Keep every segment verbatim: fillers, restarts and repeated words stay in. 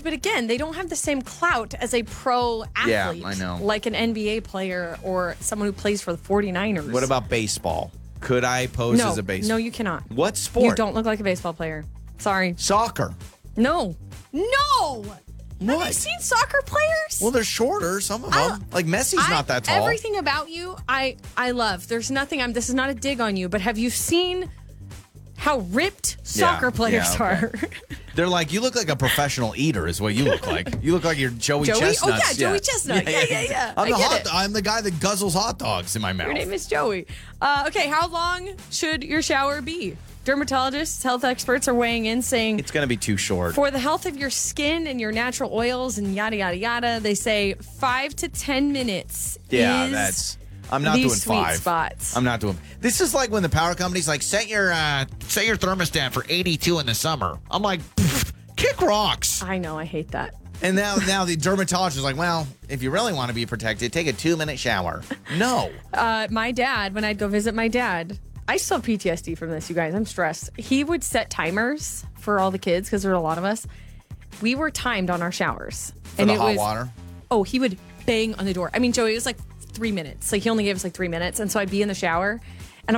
but again, they don't have the same clout as a pro athlete. Yeah, I know. Like an N B A player or someone who plays for the 49ers. What about baseball? Could I pose no, as a baseball? No, you cannot. What sport? You don't look like a baseball player. Sorry. Soccer. No. No. What? Have you seen soccer players? Well, they're shorter, some of I- them. Like Messi's I- not that tall. Everything about you, I I love. There's nothing. I'm. This is not a dig on you, but have you seen how ripped soccer Yeah, players yeah, okay. are? They're like, you look like a professional eater is what you look like. You look like you're Joey, Joey? Chestnuts. Oh, yeah, Joey Chestnut. Yeah, yeah, yeah. I'm, I the get hot, it. I'm the guy that guzzles hot dogs in my mouth. Your name is Joey. Uh, okay, how long should your shower be? Dermatologists, health experts are weighing in saying It's going to be too short. for the health of your skin and your natural oils and yada, yada, yada, they say five to ten minutes yeah, is that's... I'm not the doing sweet five. spots. I'm not doing. This is like when the power company's like, set your uh, set your thermostat for eighty-two in the summer. I'm like, pfft, kick rocks. I know, I hate that. And now, now the dermatologist is like, well, if you really want to be protected, take a two-minute shower. No. Uh, my dad, when I'd go visit my dad, I still have P T S D from this, you guys. I'm stressed. He would set timers for all the kids because there were a lot of us. We were timed on our showers. For and the it hot was, water? Oh, he would bang on the door. I mean, Joey, it was like three minutes. Like, he only gave us like three minutes. And so I'd be in the shower. And I'm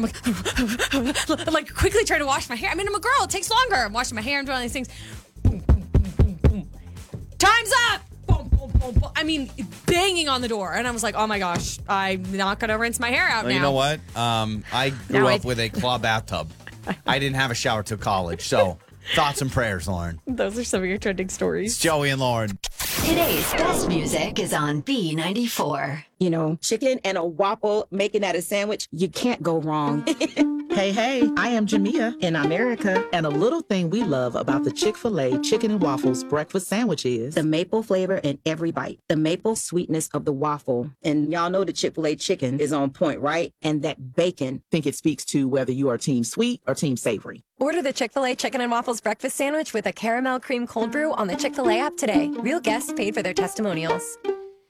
like, like quickly trying to wash my hair. I mean, I'm a girl. It takes longer. I'm washing my hair. I'm doing all these things. Boom, boom, boom, boom, boom. Time's up. Boom, boom, boom, boom. I mean, banging on the door. And I was like, oh my gosh, I'm not going to rinse my hair out Well, now. you know what? Um, I grew Now up I- with a claw bathtub. I didn't have a shower till college. So thoughts and prayers, Lauren. Those are some of your trending stories. It's Joey and Lauren. Today's best music is on B ninety-four. You know, chicken and a waffle, making that a sandwich, you can't go wrong. Hey, hey, I am Jamia in America, and a little thing we love about the Chick-fil-A Chicken and Waffles breakfast sandwich is The maple flavor in every bite, the maple sweetness of the waffle. And y'all know the Chick-fil-A chicken is on point, right? And that bacon. I think it speaks to whether you are team sweet or team savory. Order the Chick-fil-A Chicken and Waffles breakfast sandwich with a caramel cream cold brew on the Chick-fil-A app today. Real guests paid for their testimonials.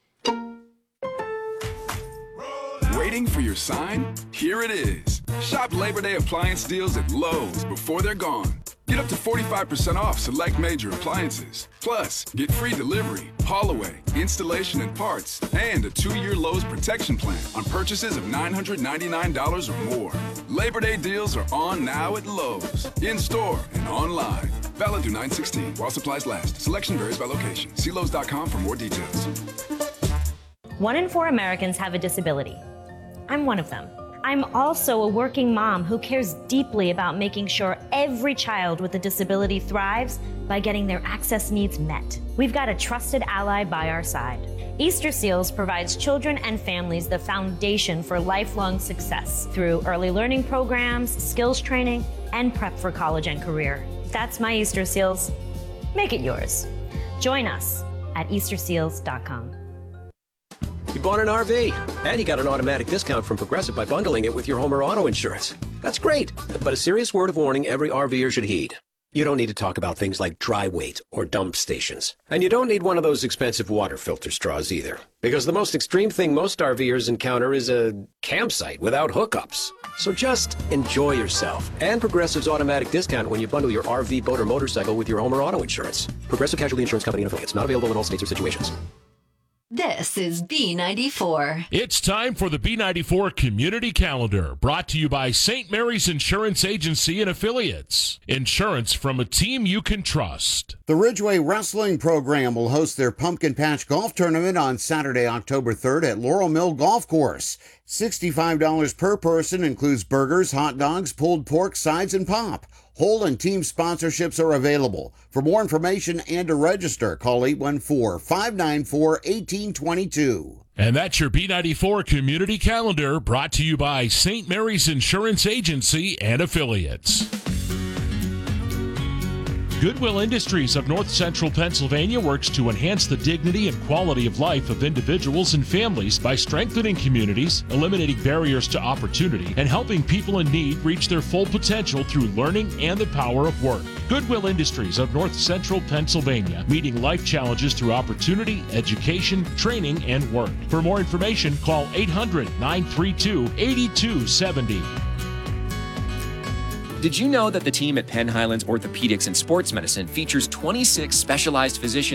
Waiting for your sign? Here it is. Shop Labor Day appliance deals at Lowe's before they're gone. Get up to forty-five percent off select major appliances. Plus, get free delivery, haul away, installation and parts, and a two-year Lowe's protection plan on purchases of nine hundred ninety-nine dollars or more. Labor Day deals are on now at Lowe's, in-store and online. Valid through nine sixteen while supplies last. Selection varies by location. See Lowe's dot com for more details. One in four Americans have a disability. I'm one of them. I'm also a working mom who cares deeply about making sure every child with a disability thrives by getting their access needs met. We've got a trusted ally by our side. Easter Seals provides children and families the foundation for lifelong success through early learning programs, skills training, and prep for college and career. That's my Easter Seals. Make it yours. Join us at Easter Seals dot com. You bought an R V, and you got an automatic discount from Progressive by bundling it with your home or auto insurance. That's great, but a serious word of warning every RVer should heed. You don't need to talk about things like dry weight or dump stations. And you don't need one of those expensive water filter straws either, because the most extreme thing most RVers encounter is a campsite without hookups. So just enjoy yourself and Progressive's automatic discount when you bundle your R V, boat, or motorcycle with your home or auto insurance. Progressive Casualty Insurance Company and affiliates. Not available in all states or situations. This is B ninety-four. It's time for the B ninety-four Community Calendar, brought to you by Saint Mary's Insurance Agency and affiliates. Insurance from a team you can trust. The Ridgeway Wrestling Program will host their Pumpkin Patch Golf Tournament on Saturday, October third at Laurel Mill Golf Course. sixty-five dollars per person, includes burgers, hot dogs, pulled pork, sides, and pop. Whole and team sponsorships are available. For more information and to register, call eight one four, five nine four, one eight two two. And that's your B ninety-four Community Calendar, brought to you by Saint Mary's Insurance Agency and affiliates. Goodwill Industries of North Central Pennsylvania works to enhance the dignity and quality of life of individuals and families by strengthening communities, eliminating barriers to opportunity, and helping people in need reach their full potential through learning and the power of work. Goodwill Industries of North Central Pennsylvania, meeting life challenges through opportunity, education, training, and work. For more information, call eight hundred, nine three two, eight two seven zero. Did you know that the team at Penn Highlands Orthopedics and Sports Medicine features twenty-six specialized physicians